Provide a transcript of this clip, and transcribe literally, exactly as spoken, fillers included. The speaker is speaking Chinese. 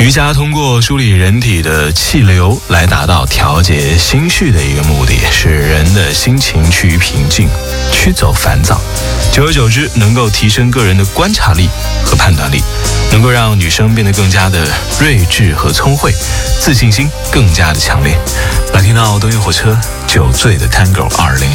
瑜伽通过梳理人体的气流来达到调节心绪的一个目的，使人的心情趋于平静，驱走烦躁。久而久之，能够提升个人的观察力和判断力，能够让女生变得更加的睿智和聪慧，自信心更加的强烈。来听到东运火车酒醉的 Tango 二零